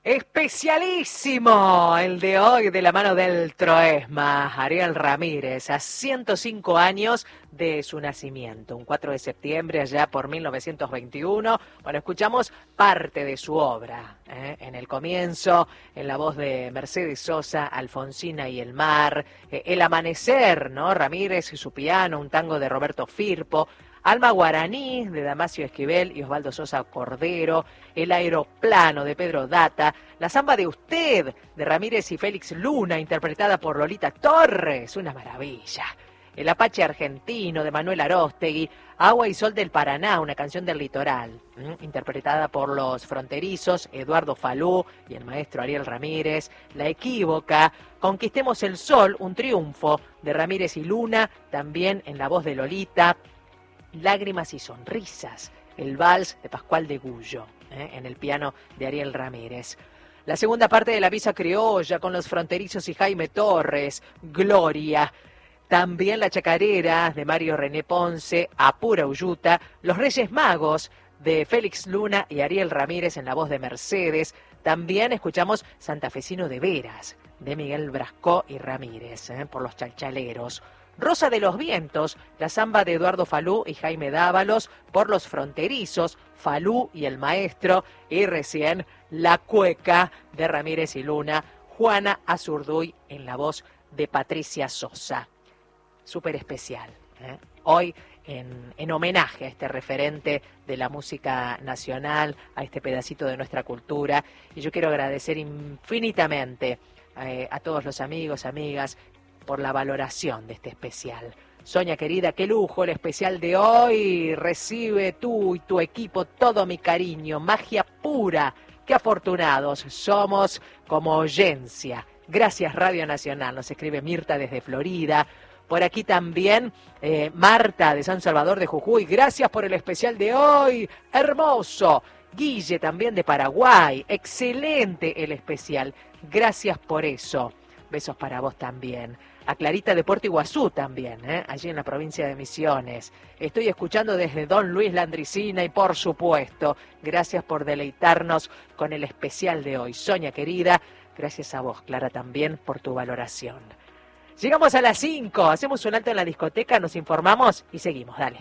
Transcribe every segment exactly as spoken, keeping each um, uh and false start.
Especialísimo el de hoy de la mano del Troesma, Ariel Ramírez, a ciento cinco años de su nacimiento, un cuatro de septiembre allá por mil novecientos veintiuno. Bueno, escuchamos parte de su obra, ¿eh? En el comienzo, en la voz de Mercedes Sosa, Alfonsina y el mar, eh, El amanecer, ¿no? Ramírez y su piano, un tango de Roberto Firpo, Alma Guaraní, de Damasio Esquivel y Osvaldo Sosa Cordero, El aeroplano, de Pedro Data, La samba de usted, de Ramírez y Félix Luna, interpretada por Lolita Torres, una maravilla. El apache argentino, de Manuel Aróstegui, Agua y sol del Paraná, una canción del litoral, ¿m? interpretada por los fronterizos, Eduardo Falú y el maestro Ariel Ramírez. La equívoca, Conquistemos el sol, un triunfo, de Ramírez y Luna, también en la voz de Lolita. Lágrimas y sonrisas, el vals de Pascual de Gullo, ¿eh? en el piano de Ariel Ramírez. La segunda parte de La Visa Criolla con los fronterizos y Jaime Torres, Gloria. También La Chacarera de Mario René Ponce, Apura Uyuta. Los Reyes Magos de Félix Luna y Ariel Ramírez en la voz de Mercedes. También escuchamos Santafesino de Veras de Miguel Brascó y Ramírez, ¿eh? por los Chalchaleros. Rosa de los Vientos, la samba de Eduardo Falú y Jaime Dávalos, por los fronterizos, Falú y el maestro, y recién La Cueca de Ramírez y Luna, Juana Azurduy en la voz de Patricia Sosa. Súper especial, ¿eh? Hoy en, en homenaje a este referente de la música nacional, a este pedacito de nuestra cultura, y yo quiero agradecer infinitamente eh, a todos los amigos, amigas, por la valoración de este especial. Sonia querida, qué lujo el especial de hoy. Recibe tú y tu equipo todo mi cariño, magia pura. Qué afortunados somos como oyencia. Gracias Radio Nacional, nos escribe Mirta desde Florida. Por aquí también eh, Marta de San Salvador de Jujuy. Gracias por el especial de hoy. Hermoso. Guille también de Paraguay. Excelente el especial. Gracias por eso. Besos para vos también. A Clarita de Puerto Iguazú también, ¿eh? allí en la provincia de Misiones. Estoy escuchando desde Don Luis Landricina y por supuesto, gracias por deleitarnos con el especial de hoy. Sonia querida, gracias a vos, Clara, también por tu valoración. Llegamos a las cinco, hacemos un alto en la discoteca, nos informamos y seguimos, dale.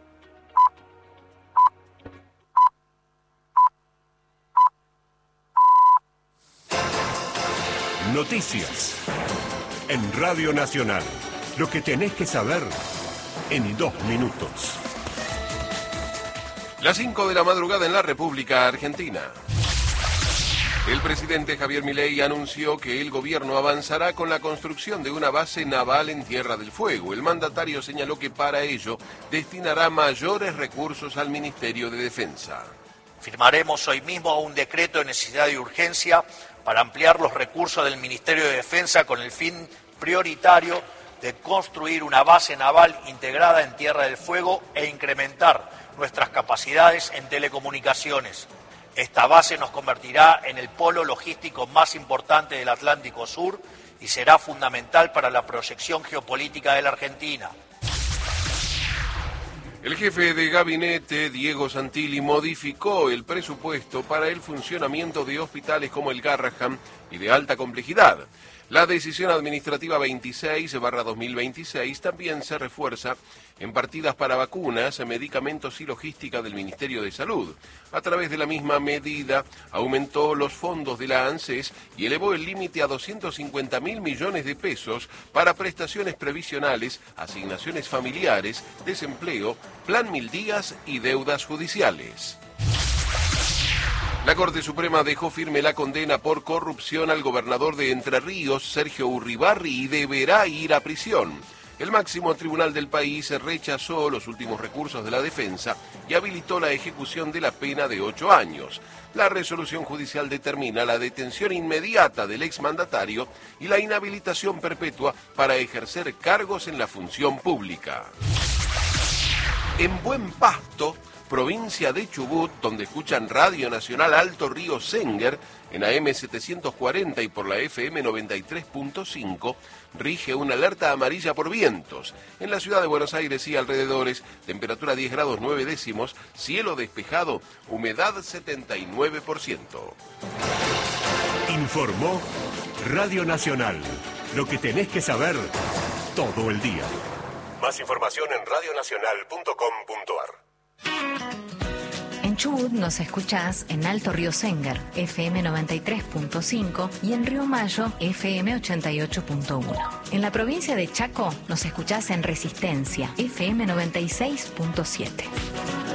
Noticias en Radio Nacional. Lo que tenés que saber en dos minutos. Las cinco de la madrugada en la República Argentina. El presidente Javier Milei anunció que el gobierno avanzará con la construcción de una base naval en Tierra del Fuego. El mandatario señaló que para ello destinará mayores recursos al Ministerio de Defensa. Firmaremos hoy mismo un decreto de necesidad y urgencia para ampliar los recursos del Ministerio de Defensa con el fin prioritario de construir una base naval integrada en Tierra del Fuego e incrementar nuestras capacidades en telecomunicaciones. Esta base nos convertirá en el polo logístico más importante del Atlántico Sur y será fundamental para la proyección geopolítica de la Argentina. El jefe de gabinete, Diego Santilli, modificó el presupuesto para el funcionamiento de hospitales como el Garrahan y de alta complejidad. La decisión administrativa veintiséis barra dos mil veintiséis también se refuerza en partidas para vacunas, medicamentos y logística del Ministerio de Salud. A través de la misma medida, aumentó los fondos de la ANSES y elevó el límite a doscientos cincuenta mil millones de pesos para prestaciones previsionales, asignaciones familiares, desempleo, plan mil días y deudas judiciales. La Corte Suprema dejó firme la condena por corrupción al gobernador de Entre Ríos, Sergio Urribarri, y deberá ir a prisión. El máximo tribunal del país rechazó los últimos recursos de la defensa y habilitó la ejecución de la pena de ocho años. La resolución judicial determina la detención inmediata del exmandatario y la inhabilitación perpetua para ejercer cargos en la función pública. En Buen Pasto, provincia de Chubut, donde escuchan Radio Nacional Alto Río Senger, en A M setecientos cuarenta y por la F M noventa y tres punto cinco, rige una alerta amarilla por vientos. En la ciudad de Buenos Aires y alrededores, temperatura diez grados nueve décimos, cielo despejado, humedad setenta y nueve por ciento. Informó Radio Nacional. Lo que tenés que saber todo el día. Más información en radio nacional punto com punto a r. En Chubut nos escuchás en Alto Río Sénger, F M noventa y tres punto cinco, y en Río Mayo, F M ochenta y ocho punto uno. En la provincia de Chaco nos escuchás en Resistencia, F M noventa y seis punto siete.